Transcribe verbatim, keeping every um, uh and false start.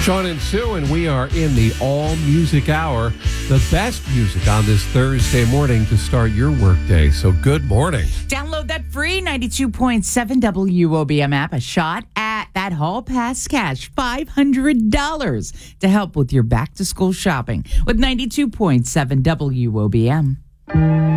Sean and Sue, and we are in the All Music Hour, the best music on this Thursday morning to start your workday. So good morning. Download that free ninety-two point seven W O B M app, a shot at that Hall Pass cash, five hundred dollars to help with your back-to-school shopping with ninety-two point seven W O B M.